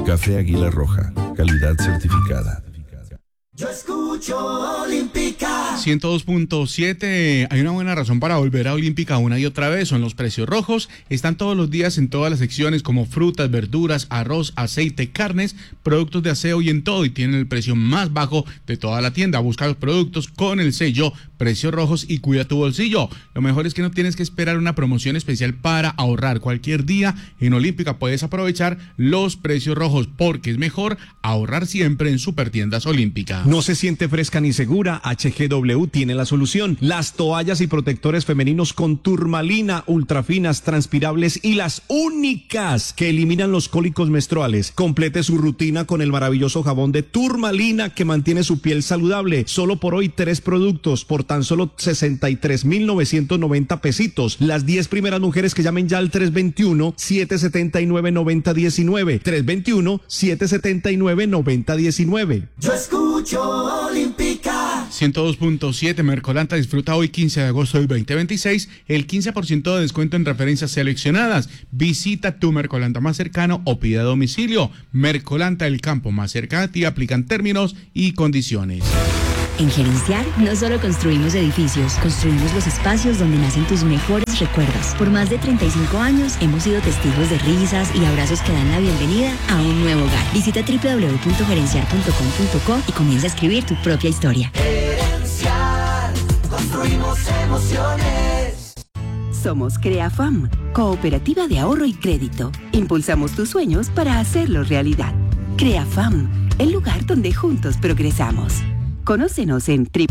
Café Águila Roja, calidad certificada. Yo escucho Olímpica 102.7. Hay una buena razón para volver a Olímpica una y otra vez. Son los precios rojos. Están todos los días en todas las secciones como frutas, verduras, arroz, aceite, carnes, productos de aseo y en todo. Y tienen el precio más bajo de toda la tienda. Busca los productos con el sello Precios Rojos y cuida tu bolsillo. Lo mejor es que no tienes que esperar una promoción especial para ahorrar. Cualquier día en Olímpica puedes aprovechar los precios rojos porque es mejor ahorrar siempre en Supertiendas Olímpica. ¿No se siente fresca ni segura? HGW tiene la solución. Las toallas y protectores femeninos con turmalina, ultrafinas, transpirables y las únicas que eliminan los cólicos menstruales. Complete su rutina con el maravilloso jabón de turmalina que mantiene su piel saludable. Solo por hoy 3 productos por tan solo 63,990 pesitos. Las 10 primeras mujeres que llamen ya al 321-779-9019. 321-779-9019. Yo escucho Olímpica 102.7. Mercolanta disfruta hoy 15 de agosto del 2026 el 15% de descuento en referencias seleccionadas. Visita tu Mercolanta más cercano o pide a domicilio. Mercolanta, el campo más cerca a ti. Aplican términos y condiciones. En Gerenciar no solo construimos edificios, construimos los espacios donde nacen tus mejores recuerdos. Por más de 35 años hemos sido testigos de risas y abrazos que dan la bienvenida a un nuevo hogar. Visita www.gerenciar.com.co y comienza a escribir tu propia historia. Gerenciar, construimos emociones. Somos CreaFam, Cooperativa de Ahorro y Crédito. Impulsamos tus sueños para hacerlos realidad. CreaFam, el lugar donde juntos progresamos. Conócenos en